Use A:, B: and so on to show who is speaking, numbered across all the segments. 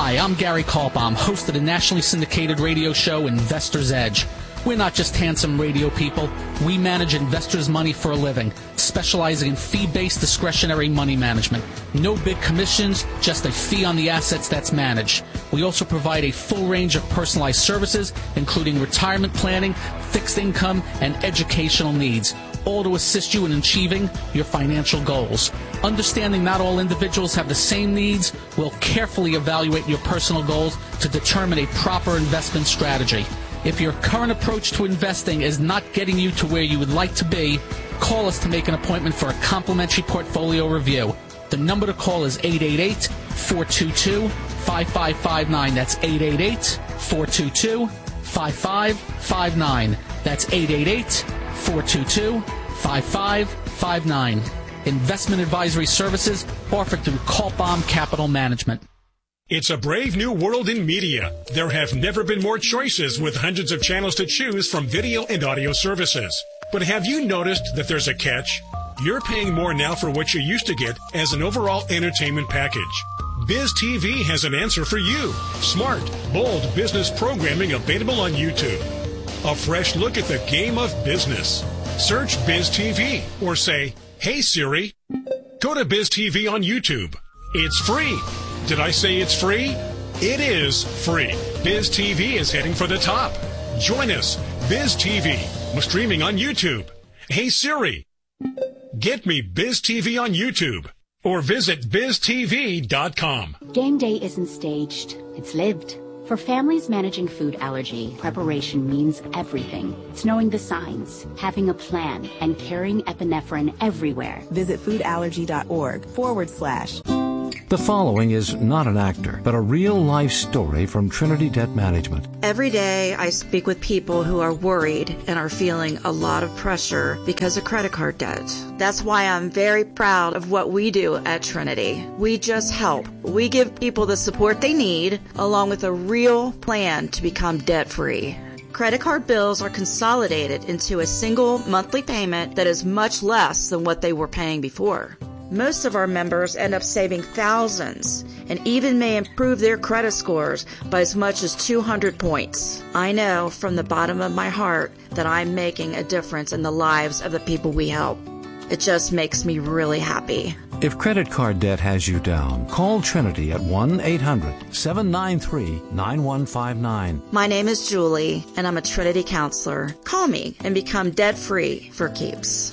A: Hi, I'm Gary Kaltbaum, host of the nationally syndicated radio show Investor's Edge. We're not just handsome radio people. We manage investors' money for a living, specializing in fee-based discretionary money management. No big commissions, just a fee on the assets that's managed. We also provide a full range of personalized services, including retirement planning, fixed income, and educational needs, all to assist you in achieving your financial goals. Understanding not all individuals have the same needs, we'll carefully evaluate your personal goals to determine a proper investment strategy. If your current approach to investing is not getting you to where you would like to be, call us to make an appointment for a complimentary portfolio review. The number to call is 888-422-5559. That's 888-422-5559. That's 888-422-5559. Investment advisory services offered through Kaltbaum Capital Management.
B: It's a brave new world in media. There have never been more choices with hundreds of channels to choose from video and audio services. But have you noticed that there's a catch? You're paying more now for what you used to get as an overall entertainment package. Biz TV has an answer for you. Smart, bold business programming available on YouTube. A fresh look at the game of business. Search Biz TV or say, "Hey Siri." Go to Biz TV on YouTube. It's free. Did I say it's free? It is free. Biz TV is heading for the top. Join us, Biz TV. We're streaming on YouTube. Hey Siri, get me Biz TV on YouTube. Or visit biztv.com.
C: Game day isn't staged. It's lived. For families managing food allergy, preparation means everything. It's knowing the signs, having a plan, and carrying epinephrine everywhere.
D: Visit foodallergy.org/.
E: The following is not an actor, but a real-life story from Trinity Debt Management.
F: Every day I speak with people who are worried and are feeling a lot of pressure because of credit card debt. That's why I'm very proud of what we do at Trinity. We just help. We give people the support they need, along with a real plan to become debt-free. Credit card bills are consolidated into a single monthly payment that is much less than what they were paying before. Most of our members end up saving thousands and even may improve their credit scores by as much as 200 points. I know from the bottom of my heart that I'm making a difference in the lives of the people we help. It just makes me really happy.
E: If credit card debt has you down, call Trinity at 1-800-793-9159.
F: My name is Julie, and I'm a Trinity counselor. Call me and become debt-free for keeps.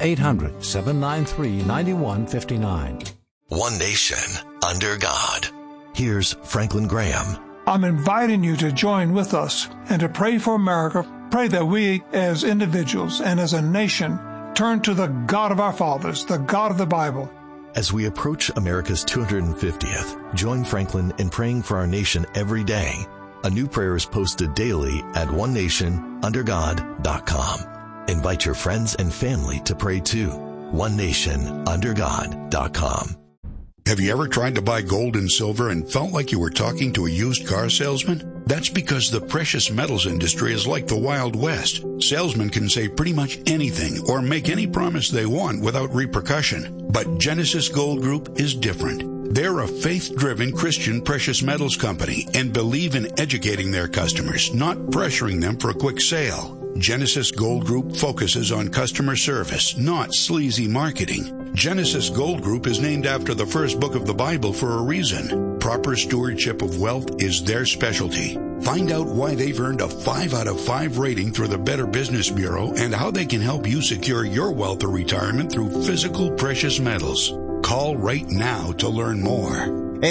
E: 1-800-793-9159.
G: One nation, under God. Here's Franklin Graham.
H: I'm inviting you to join with us and to pray for America. Pray that we, as individuals and as a nation, turn to the God of our fathers, the God of the Bible.
G: As we approach America's 250th, join Franklin in praying for our nation every day. A new prayer is posted daily at onenationundergod.com. Invite your friends and family to pray too. onenationundergod.com.
I: Have you ever tried to buy gold and silver and felt like you were talking to a used car salesman? That's because the precious metals industry is like the Wild West. Salesmen can say pretty much anything or make any promise they want without repercussion. But Genesis Gold Group is different. They're a faith-driven Christian precious metals company and believe in educating their customers, not pressuring them for a quick sale. Genesis Gold Group focuses on customer service, not sleazy marketing. Genesis Gold Group is named after the first book of the Bible for a reason. Proper stewardship of wealth is their specialty. Find out why they've earned a 5 out of 5 rating through the Better Business Bureau and how they can help you secure your wealth or retirement through physical precious metals. Call right now to learn more.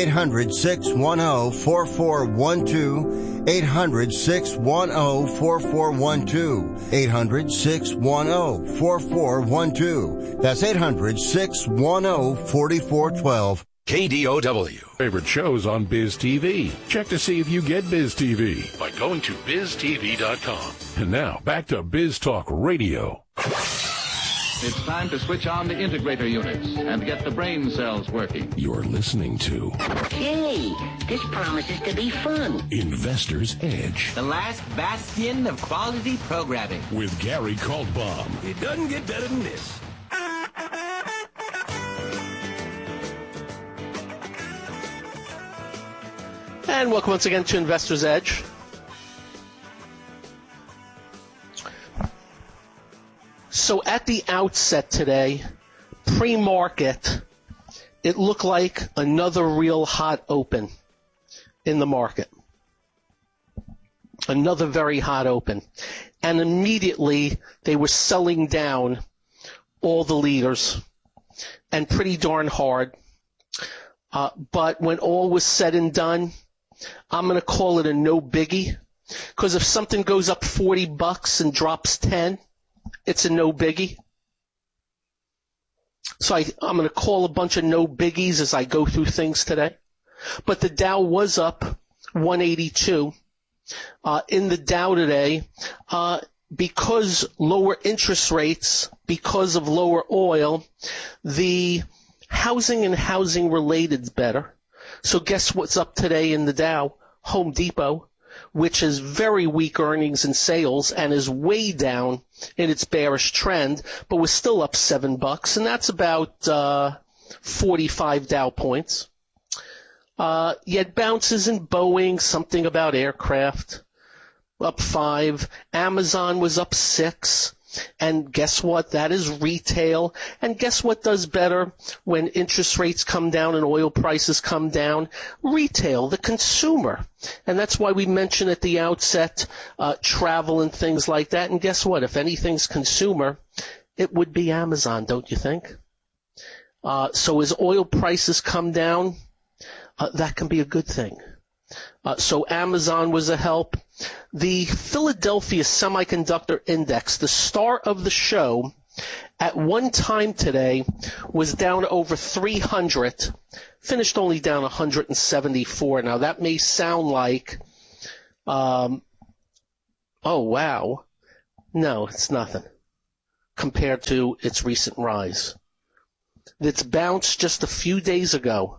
J: 800-610-4412. 800-610-4412. 800-610-4412. That's 800-610-4412.
K: KDOW. Favorite shows on Biz TV. Check to see if you get Biz TV by going to biztv.com. And now, back to Biz Talk Radio.
L: It's time to switch on the integrator units and get the brain cells working.
K: You're listening to...
M: Hey, this promises to be fun.
K: Investor's Edge.
N: The last bastion of quality programming.
K: With Gary Kaltbaum.
N: It doesn't get better than this.
A: And welcome once again to Investor's Edge. So at the outset today, pre-market, it looked like another real hot open in the market. Another very hot open. And immediately they were selling down all the leaders, and pretty darn hard. But when all was said and done, I'm going to call it a no biggie, because if something goes up $40 and drops 10, it's a no biggie. So I'm going to call a bunch of no biggies as I go through things today. But the Dow was up 182. In the Dow today, because lower interest rates, because of lower oil, the housing and housing related is better. So guess what's up today in the Dow? Home Depot, which has very weak earnings and sales and is way down in its bearish trend, but was still up $7, and that's about 45 Dow points. You had bounces in Boeing, something about aircraft, up 5. Amazon was up 6. And guess what? That is retail. And guess what does better when interest rates come down and oil prices come down? Retail, the consumer. And that's why we mentioned at the outset travel and things like that. And guess what? If anything's consumer, it would be Amazon, don't you think? So as oil prices come down, that can be a good thing. So Amazon was a help. The Philadelphia Semiconductor Index, the star of the show, at one time today was down over 300, finished only down 174. Now that may sound like, oh wow. No, it's nothing compared to its recent rise. It's bounced just a few days ago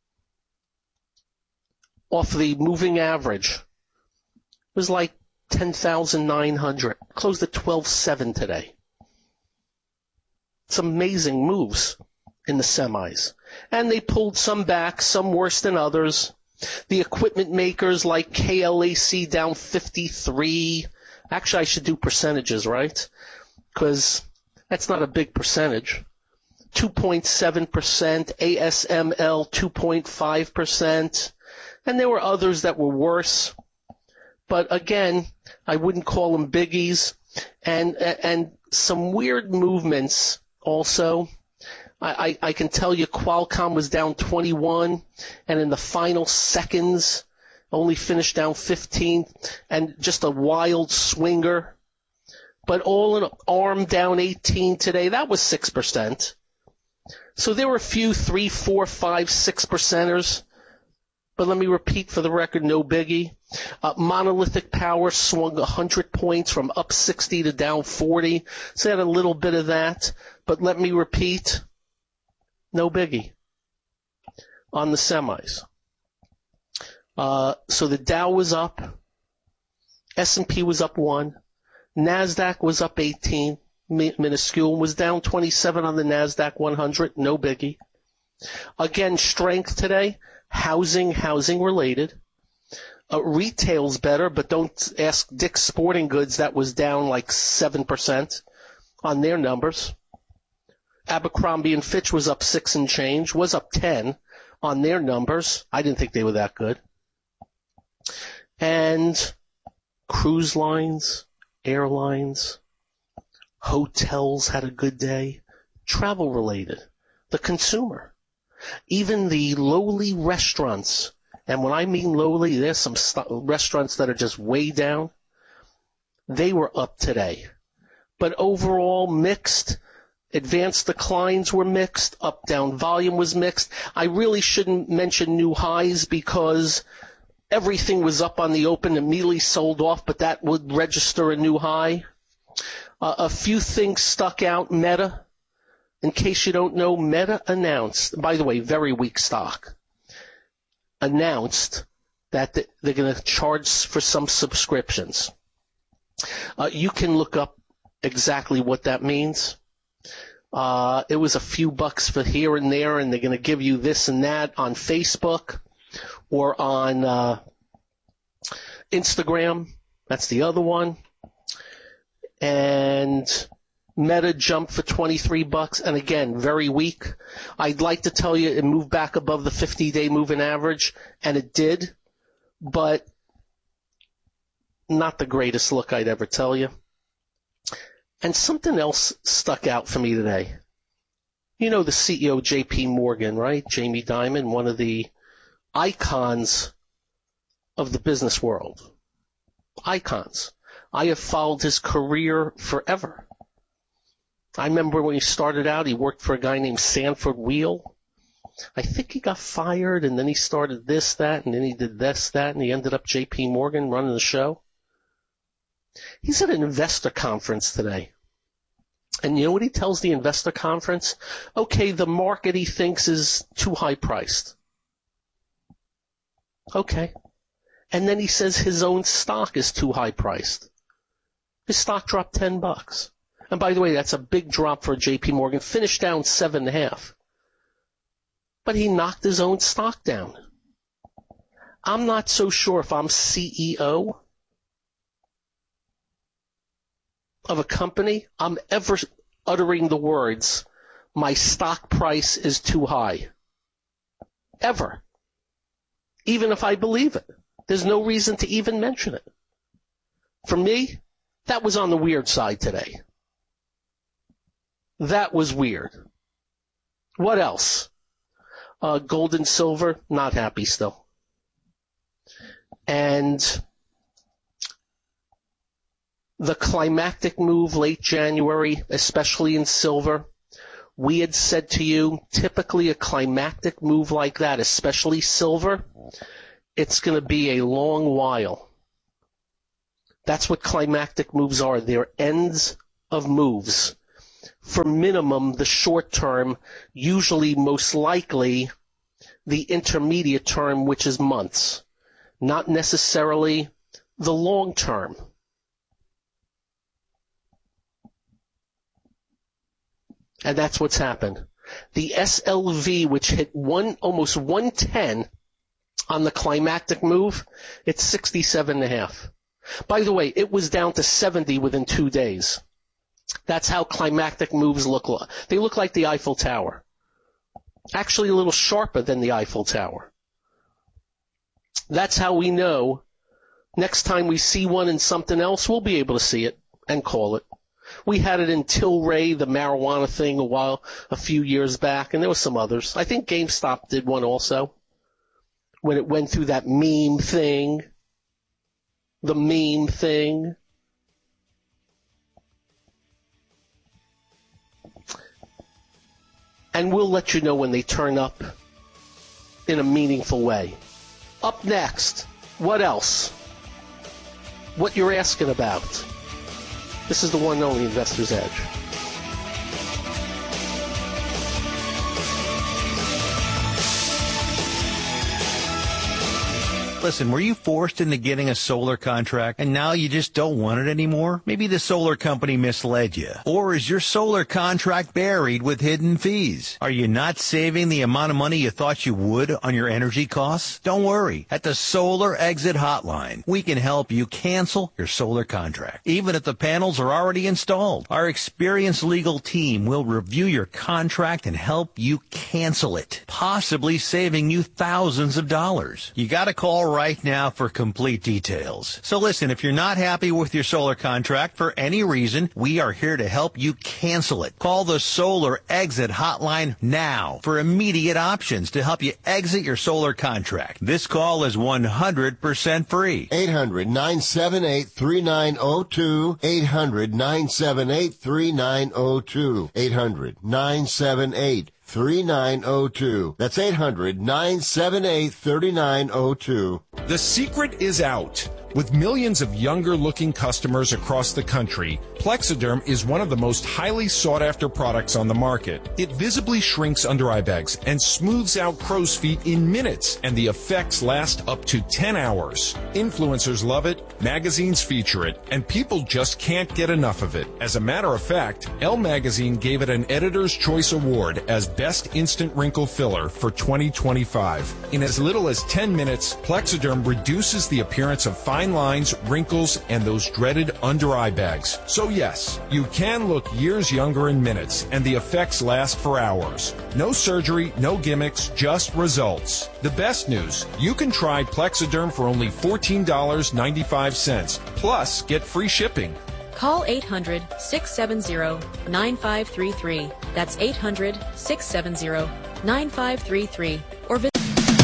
A: off the moving average. It was like 10,900. Closed at 12.7 today. It's amazing moves in the semis. And they pulled some back, some worse than others. The equipment makers like KLAC down 53. Actually, I should do percentages, right? Because that's not a big percentage. 2.7%, ASML 2.5%. And there were others that were worse. But again, I wouldn't call them biggies. And some weird movements also. I can tell you Qualcomm was down 21, and in the final seconds only finished down 15, and just a wild swinger. But all in ARM down 18 today. That was 6%. So there were a few 3, 4, 5, 6%ers. But let me repeat for the record, no biggie. Monolithic Power swung 100 points from up 60 to down 40. So they had a little bit of that. But let me repeat, no biggie on the semis. So the Dow was up. S&P was up 1. NASDAQ was up 18, minuscule. Was down 27 on the NASDAQ 100, no biggie. Again, strength today. Housing related. Retail's better, but don't ask Dick's Sporting Goods. That was down like 7% on their numbers. Abercrombie & Fitch was up 6 and change, was up 10 on their numbers. I didn't think they were that good. And cruise lines, airlines, hotels had a good day. Travel related. The consumer. Even the lowly restaurants, and when I mean lowly, there's some restaurants that are just way down, they were up today. But overall, mixed. Advanced declines were mixed. Up-down volume was mixed. I really shouldn't mention new highs because everything was up on the open, immediately sold off, but that would register a new high. A few things stuck out. Meta. In case you don't know, Meta announced, by the way, very weak stock, announced that they're going to charge for some subscriptions. You can look up exactly what that means. It was a few bucks for here and there, and they're going to give you this and that on Facebook.
D: or on Instagram. That's the other one. And Meta jumped for $23, and again, very weak. I'd like to tell you it moved back above the 50-day moving average, and it did, but not the greatest look I'd ever tell you. And something else stuck out for me today. You know the CEO, J.P. Morgan, right? Jamie Dimon, one of the icons of the business world. Icons. I have followed his career forever. I remember when he started out, he worked for a guy named Sanford Wheel. I think he got fired, and then he started this, that, and then he did this, that, and he ended up J.P. Morgan running the show. He's at an investor conference today. And you know what he tells the investor conference? Okay, the market he thinks is too high priced. Okay. And then he says his own stock is too high priced. His stock dropped $10. And by the way, that's a big drop for JP Morgan. Finished down 7.5. But he knocked his own stock down. I'm not so sure if I'm CEO of a company, I'm ever uttering the words, my stock price is too high. Ever. Even if I believe it. There's no reason to even mention it. For me, that was on the weird side today. That was weird. What else? Gold and silver, not happy still. And the climactic move late January, especially in silver, we had said to you, typically a climactic move like that, especially silver, it's going to be a long while. That's what climactic moves are. They're ends of moves. For minimum, the short term, usually most likely the intermediate term, which is months, not necessarily the long term. And that's what's happened. The SLV, which hit almost 110 on the climactic move, it's 67.5. By the way, it was down to 70 within 2 days. That's how climactic moves look. They look like the Eiffel Tower. Actually a little sharper than the Eiffel Tower. That's how we know next time we see one in something else, we'll be able to see it and call it. We had it in Tilray, the marijuana thing, a few years back, and there were some others. I think GameStop did one also when it went through that meme thing. The meme thing. And we'll let you know when they turn up in a meaningful way. Up next, what else? What you're asking about. This is the one and only Investor's Edge.
O: Listen, were you forced into getting a solar contract and now you just don't want it anymore? Maybe the solar company misled you. Or is your solar contract buried with hidden fees? Are you not saving the amount of money you thought you would on your energy costs? Don't worry. At the Solar Exit Hotline, we can help you cancel your solar contract, even if the panels are already installed. Our experienced legal team will review your contract and help you cancel it, possibly saving you thousands of dollars. You got to call right now for complete details. So listen, if you're not happy with your solar contract for any reason, we are here to help you cancel it. Call the Solar Exit Hotline now for immediate options to help you exit your solar contract. This call is 100% free.
J: 800-978-3902. 800-978-3902. 800-978-3902. That's 800-978-3902.
P: The secret is out. With millions of younger-looking customers across the country, Plexiderm is one of the most highly sought-after products on the market. It visibly shrinks under-eye bags and smooths out crow's feet in minutes, and the effects last up to 10 hours. Influencers love it, magazines feature it, and people just can't get enough of it. As a matter of fact, Elle Magazine gave it an Editor's Choice Award as Best Instant Wrinkle Filler for 2025. In as little as 10 minutes, Plexiderm reduces the appearance of fine lines, wrinkles, and those dreaded under-eye bags. So yes, you can look years younger in minutes, and the effects last for hours. No surgery, no gimmicks, just results. The best news, you can try Plexiderm for only $14.95, plus get free shipping.
Q: Call 800-670-9533. That's 800-670-9533. Or visit.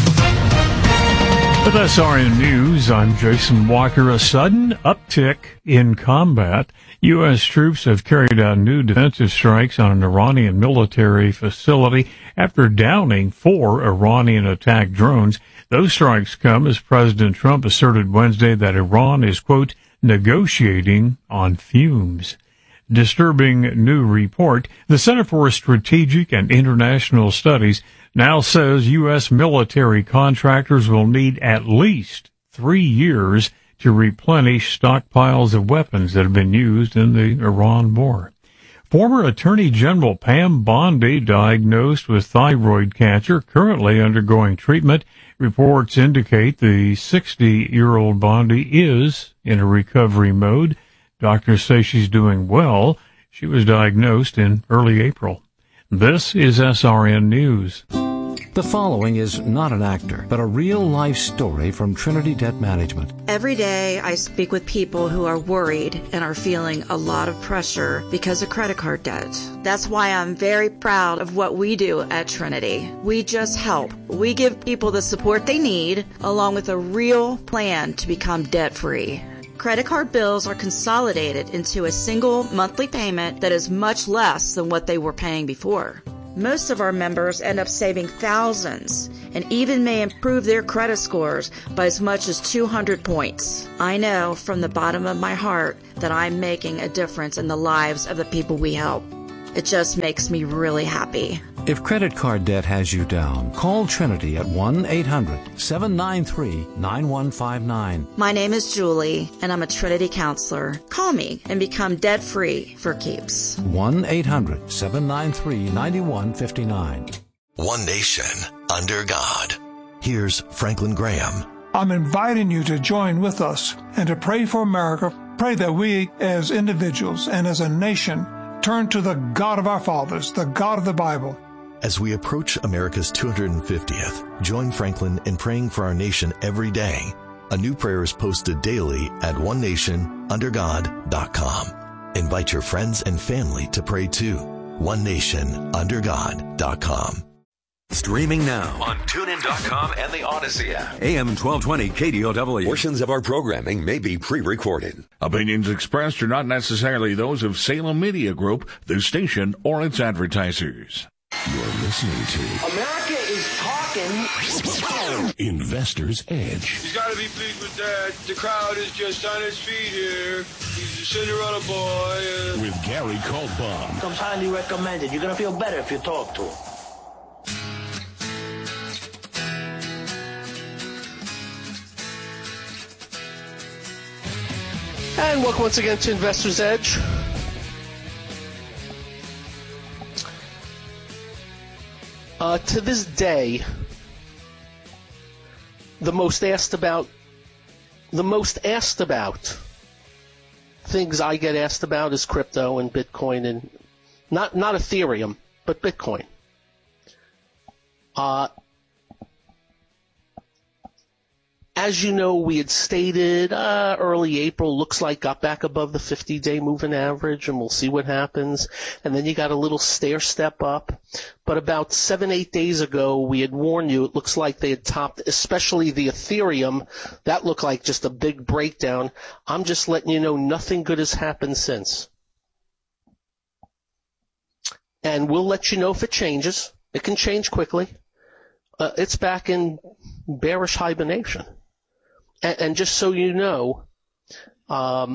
R: With SRN News, I'm Jason Walker. A sudden uptick in combat. U.S. troops have carried out new defensive strikes on an Iranian military facility after downing 4 Iranian-attacked drones. Those strikes come as President Trump asserted Wednesday that Iran is, quote, negotiating on fumes. Disturbing new report. The Center for Strategic and International Studies now says U.S. military contractors will need at least 3 years to replenish stockpiles of weapons that have been used in the Iran war. Former Attorney General Pam Bondi, diagnosed with thyroid cancer, currently undergoing treatment. Reports indicate the 60-year-old Bondi is in a recovery mode. Doctors say she's doing well. She was diagnosed in early April. This is SRN News.
E: The following is not an actor, but a real-life story from Trinity Debt Management.
F: Every day I speak with people who are worried and are feeling a lot of pressure because of credit card debt. That's why I'm very proud of what we do at Trinity. We just help. We give people the support they need, along with a real plan to become debt-free. Credit card bills are consolidated into a single monthly payment that is much less than what they were paying before. Most of our members end up saving thousands and even may improve their credit scores by as much as 200 points. I know from the bottom of my heart that I'm making a difference in the lives of the people we help. It just makes me really happy.
E: If credit card debt has you down, call Trinity at 1-800-793-9159.
F: My name is Julie, and I'm a Trinity counselor. Call me and become debt-free for keeps.
G: 1-800-793-9159. One nation, under God. Here's Franklin Graham.
H: I'm inviting you to join with us and to pray for America. Pray that we, as individuals and as a nation, turn to the God of our fathers, the God of the Bible.
G: As we approach America's 250th, join Franklin in praying for our nation every day. A new prayer is posted daily at onenationundergod.com. Invite your friends and family to pray too. onenationundergod.com.
S: Streaming now on TuneIn.com and the Odyssey app. AM 1220 KDOW. Portions of our programming may be pre-recorded.
T: Opinions expressed are not necessarily those of Salem Media Group, the station, or its advertisers.
K: You're listening to
M: America is talking.
K: Investor's Edge.
U: He's got to be pleased with that. The crowd is just on its feet here. He's a Cinderella boy.
K: With Gary Kaltbaum.
M: Comes highly recommended. You're going to feel better if you talk to him.
D: And welcome once again to Investor's Edge. To this day, the most asked about things I get asked about is crypto and Bitcoin, and not Ethereum, but Bitcoin. As you know, we had stated early April, looks like got back above the 50-day moving average, and we'll see what happens. And then you got a little stair step up. But about 7-8 days ago, we had warned you, it looks like they had topped, especially the Ethereum. That looked like just a big breakdown. I'm just letting you know nothing good has happened since. And we'll let you know if it changes. It can change quickly. It's back in bearish hibernation. And just so you know, the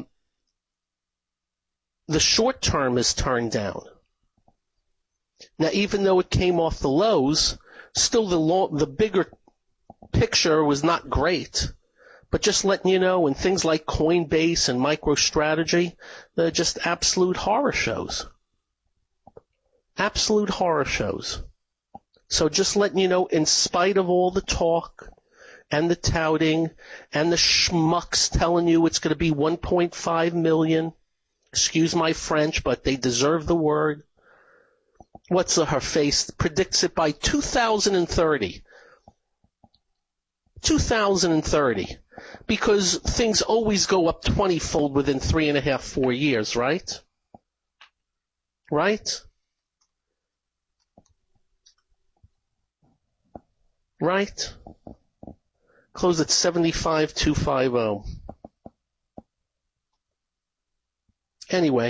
D: short term is turned down. Now, even though it came off the lows, still the bigger picture was not great. But just letting you know, and things like Coinbase and MicroStrategy, they're just absolute horror shows. Absolute horror shows. So just letting you know, in spite of all the talk and the touting and the schmucks telling you it's going to be 1.5 million, excuse my French, but they deserve the word. What's her face? Predicts it by 2030. 2030. Because things always go up 20-fold within 3.5, 4 years, right? Right? Right? Close at 75,250. Anyway,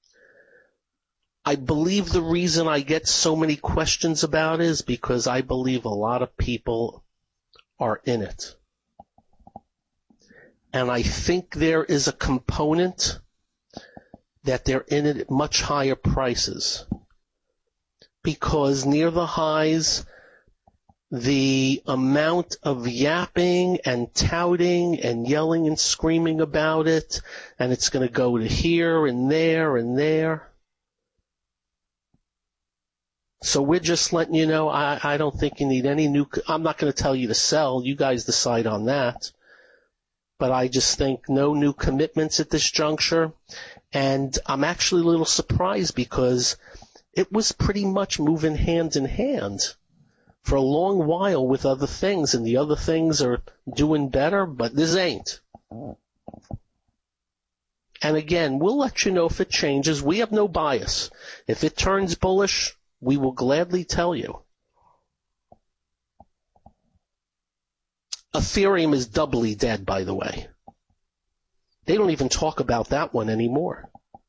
D: I believe the reason I get so many questions about it is because I believe a lot of people are in it. And I think there is a component that they're in it at much higher prices. Because near the highs, the amount of yapping and touting and yelling and screaming about it, and it's going to go to here and there and there. So we're just letting you know, I don't think you need any new, I'm not going to tell you to sell, you guys decide on that. But I just think no new commitments at this juncture. And I'm actually a little surprised because it was pretty much moving hand in hand for a long while with other things, and the other things are doing better, but this ain't. And again, we'll let you know if it changes. We have no bias. If it turns bullish, we will gladly tell you. Ethereum is doubly dead, by the way. They don't even talk about that one anymore.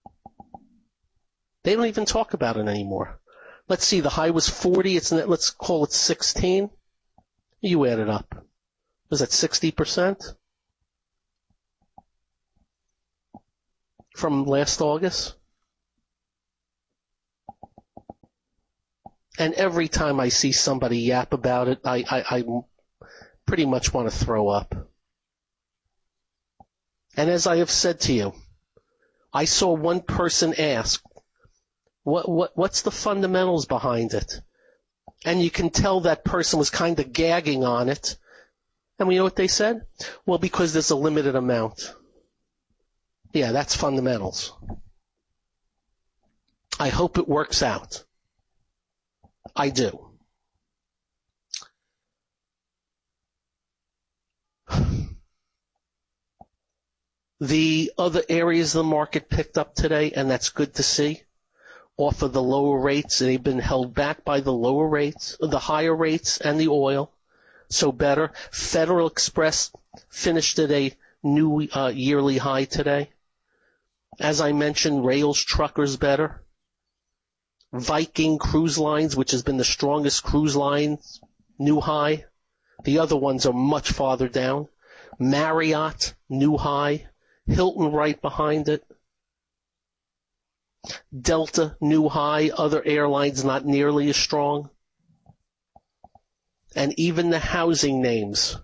D: They don't even talk about it anymore. Let's see, the high was 40, let's call it 16. You add it up. Was that 60%? From last August? And every time I see somebody yap about it, I pretty much want to throw up. And as I have said to you, I saw one person ask, what's the fundamentals behind it? And you can tell that person was kind of gagging on it. And you know what they said? Well, because there's a limited amount. Yeah, that's fundamentals. I hope it works out. I do. The other areas of the market picked up today, and that's good to see. Off of the lower rates, they've been held back by the lower rates, the higher rates, and the oil. So better. Federal Express finished at a new yearly high today. As I mentioned, Rails Truckers better. Viking Cruise Lines, which has been the strongest cruise line, new high. The other ones are much farther down. Marriott, new high. Hilton right behind it. Delta, new high. Other airlines not nearly as strong. And even the housing names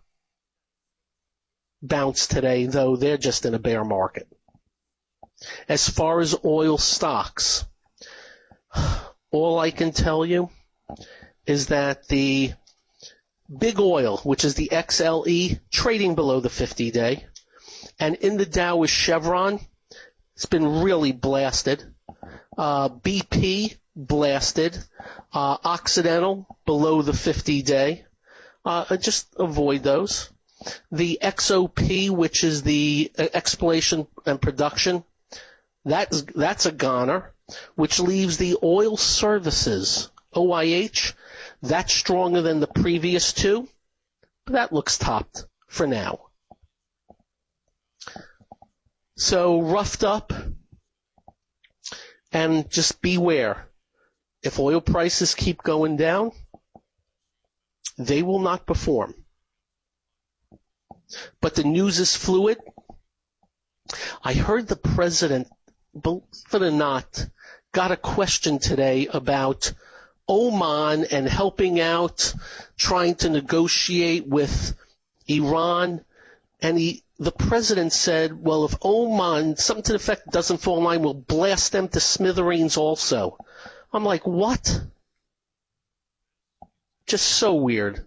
D: bounced today, though they're just in a bear market. As far as oil stocks, all I can tell you is that the big oil, which is the XLE, trading below the 50-day, and in the Dow is Chevron. It's been really blasted. BP blasted. Occidental below the 50-day. Just avoid those. The XOP, which is the exploration and production, that's a goner, which leaves the oil services, OIH, that's stronger than the previous two. That looks topped for now. So roughed up, and just beware. If oil prices keep going down, they will not perform. But the news is fluid. I heard the president, believe it or not, got a question today about Oman and helping out, trying to negotiate with Iran. And the president said, well, if Oman, something to the effect, doesn't fall in line, we'll blast them to smithereens also. I'm like, what? Just so weird.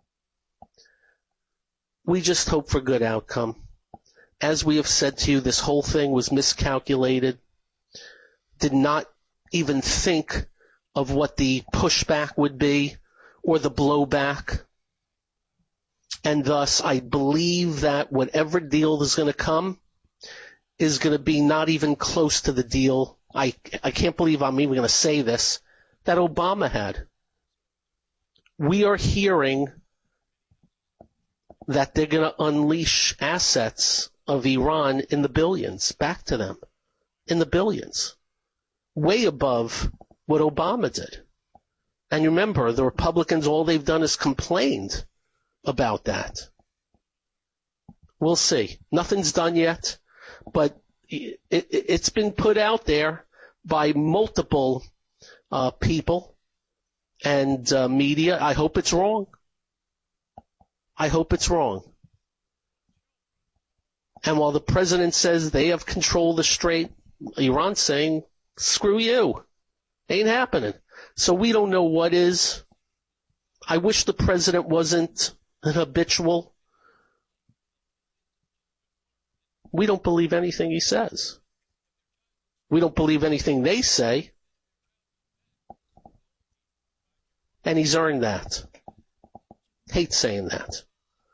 D: We just hope for good outcome. As we have said to you, this whole thing was miscalculated. Did not even think of what the pushback would be or the blowback. And thus, I believe that whatever deal is going to come is going to be not even close to the deal. I can't believe I'm even going to say this, that Obama had. We are hearing that they're going to unleash assets of Iran in the billions back to them, in the billions, way above what Obama did. And remember, the Republicans, all they've done is complained about that. We'll see. Nothing's done yet, but it's been put out there by multiple people and media. I hope it's wrong. I hope it's wrong. And while the president says they have control of the strait, Iran's saying, screw you. Ain't happening. So we don't know what is. I wish the president wasn't an habitual. We don't believe anything he says. We don't believe anything they say. And he's earned that. Hate saying that.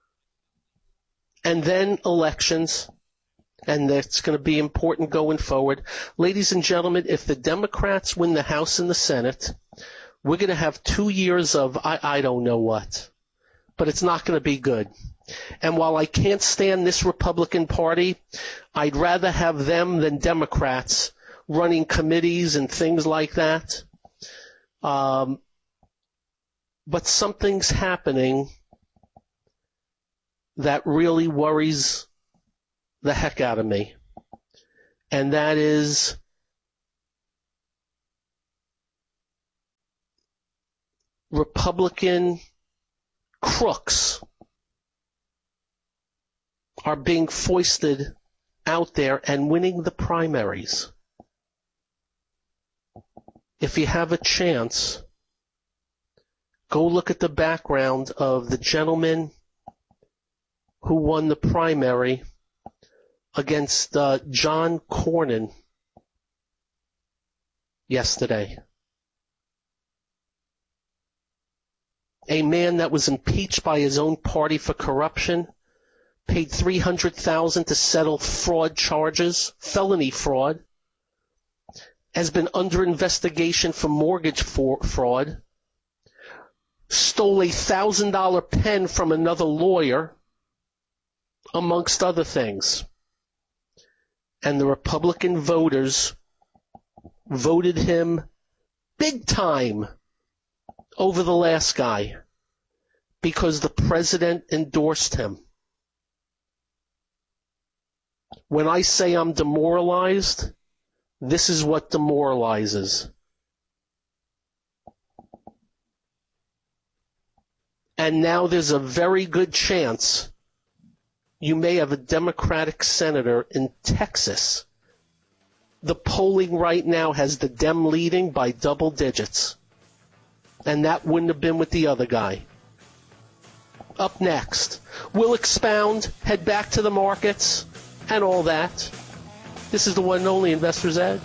D: And then elections, and that's going to be important going forward. Ladies and gentlemen, if the Democrats win the House and the Senate, we're going to have 2 years of I don't know what. But it's not going to be good. And while I can't stand this Republican Party, I'd rather have them than Democrats running committees and things like that. But something's happening that really worries the heck out of me. And that is Republican crooks are being foisted out there and winning the primaries. If you have a chance, go look at the background of the gentleman who won the primary against John Cornyn yesterday. A man that was impeached by his own party for corruption, paid $300,000 to settle fraud charges, felony fraud, has been under investigation for mortgage fraud, stole a $1,000 pen from another lawyer, amongst other things. And the Republican voters voted him big time over the last guy because the president endorsed him. When I say I'm demoralized, this is what demoralizes. And now there's a very good chance you may have a Democratic senator in Texas. The polling right now has the Dem leading by double digits. And that wouldn't have been with the other guy. Up next, we'll expound, head back to the markets, and all that. This is the one and only Investor's Edge.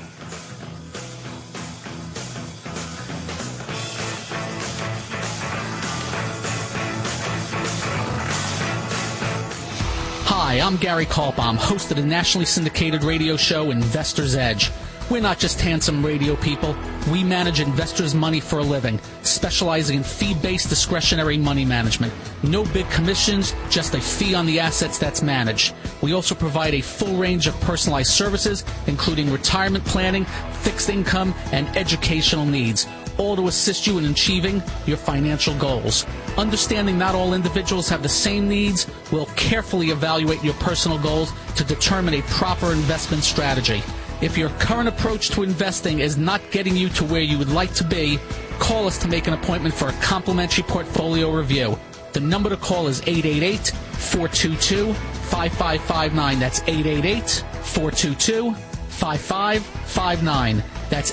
A: Hi, I'm Gary Kaltbaum, host of the nationally syndicated radio show Investor's Edge. We're not just handsome radio people. We manage investors' money for a living, specializing in fee-based discretionary money management. No big commissions, just a fee on the assets that's managed. We also provide a full range of personalized services, including retirement planning, fixed income, and educational needs, all to assist you in achieving your financial goals. Understanding not all individuals have the same needs, we'll carefully evaluate your personal goals to determine a proper investment strategy. If your current approach to investing is not getting you to where you would like to be, call us to make an appointment for a complimentary portfolio review. The number to call is 888-422-5559. That's 888-422-5559. That's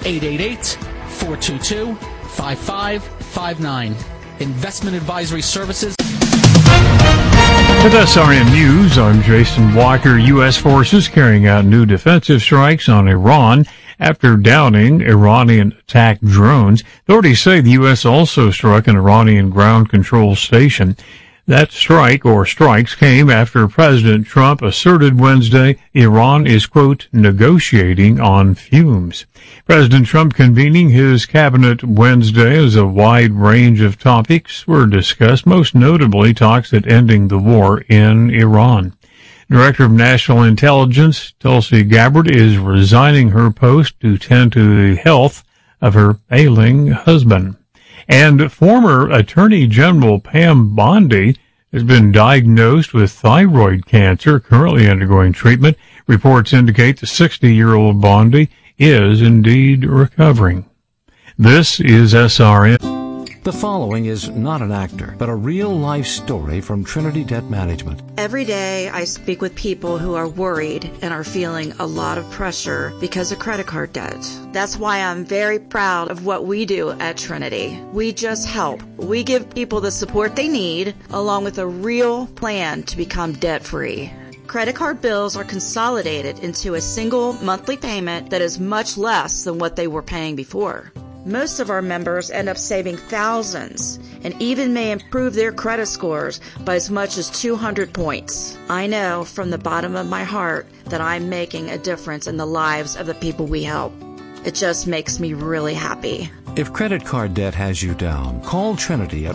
A: 888-422-5559. Investment Advisory Services.
R: With SRN News, I'm Jason Walker. U.S. forces carrying out new defensive strikes on Iran after downing Iranian-attacked drones. Authorities say the U.S. also struck an Iranian ground control station. That strike or strikes came after President Trump asserted Wednesday Iran is, quote, negotiating on fumes. President Trump convening his cabinet Wednesday as a wide range of topics were discussed, most notably talks at ending the war in Iran. Director of National Intelligence Tulsi Gabbard is resigning her post to tend to the health of her ailing husband. And former Attorney General Pam Bondi has been diagnosed with thyroid cancer, currently undergoing treatment. Reports indicate the 60-year-old Bondi is indeed recovering. This is SRN.
E: The following is not an actor, but a real-life story from Trinity Debt Management.
F: Every day I speak with people who are worried and are feeling a lot of pressure because of credit card debt. That's why I'm very proud of what we do at Trinity. We just help. We give people the support they need, along with a real plan to become debt-free. Credit card bills are consolidated into a single monthly payment that is much less than what they were paying before. Most of our members end up saving thousands and even may improve their credit scores by as much as 200 points. I know from the bottom of my heart that I'm making a difference in the lives of the people we help. It just makes me really happy.
E: If credit card debt has you down, call Trinity at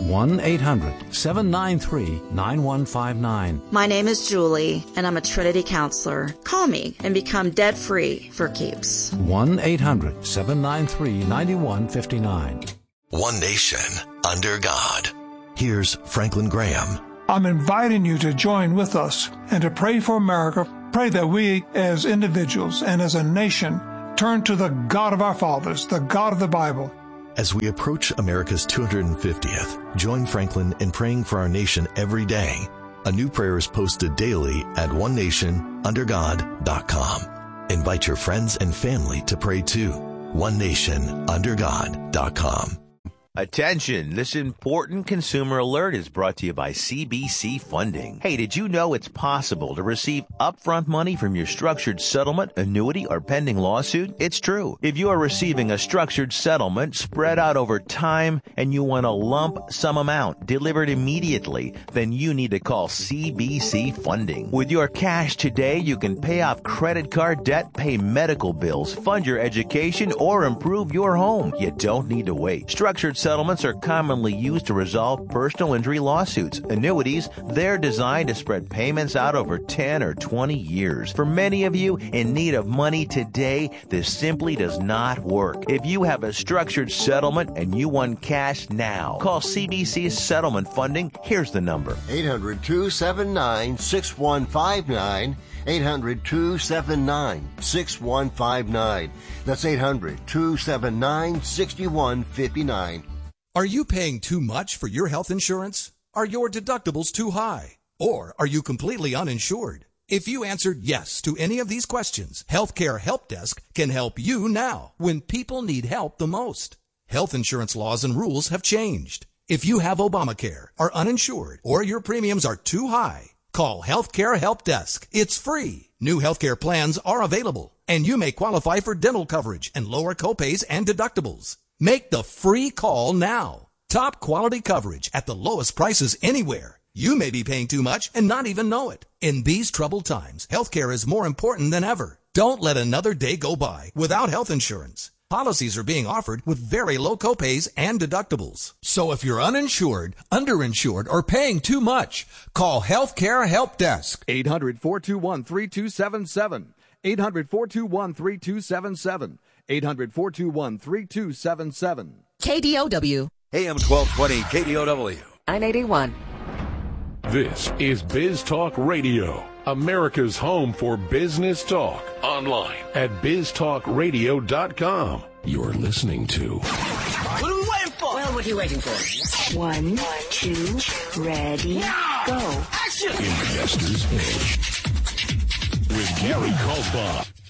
E: 1-800-793-9159.
F: My name is Julie, and I'm a Trinity counselor. Call me and become debt-free for keeps.
E: 1-800-793-9159.
G: One nation, under God. Here's Franklin Graham.
H: I'm inviting you to join with us and to pray for America. Pray that we as individuals and as a nation turn to the God of our fathers, the God of the Bible.
G: As we approach America's 250th, join Franklin in praying for our nation every day. A new prayer is posted daily at onenationundergod.com. Invite your friends and family to pray too. onenationundergod.com.
O: Attention, this important consumer alert is brought to you by CBC Funding. Hey, did you know it's possible to receive upfront money from your structured settlement, annuity, or pending lawsuit? It's true. If you are receiving a structured settlement spread out over time and you want a lump sum amount delivered immediately, then you need to call CBC Funding. With your cash today, you can pay off credit card debt, pay medical bills, fund your education, or improve your home. You don't need to wait. Structured settlements are commonly used to resolve personal injury lawsuits. Annuities, they're designed to spread payments out over 10 or 20 years. For many of you in need of money today, this simply does not work. If you have a structured settlement and you want cash now, call CBC's Settlement Funding. Here's the number.
J: 800-279-6159. 800-279-6159. That's 800-279-6159.
B: Are you paying too much for your health insurance? Are your deductibles too high? Or are you completely uninsured? If you answered yes to any of these questions, Healthcare Help Desk can help you now when people need help the most. Health insurance laws and rules have changed. If you have Obamacare, are uninsured, or your premiums are too high, call Healthcare Help Desk. It's free. New healthcare plans are available, and you may qualify for dental coverage and lower copays and deductibles. Make the free call now. Top quality coverage at the lowest prices anywhere. You may be paying too much and not even know it. In these troubled times, healthcare is more important than ever. Don't let another day go by without health insurance. Policies are being offered with very low copays and deductibles. So if you're uninsured, underinsured, or paying too much, call Healthcare Help Desk.
V: 800-421-3277. 800-421-3277. 800-421-3277.
Q: KDOW.
W: AM 1220 KDOW.
C: 981.
K: This is Biz Talk Radio, America's home for business talk. Online at biztalkradio.com. You're listening to...
M: What are we waiting for?
C: Well, what are you waiting for?
V: 1, 2, ready, go.
M: Action!
K: Investors Edge with Gary Kaltbaum.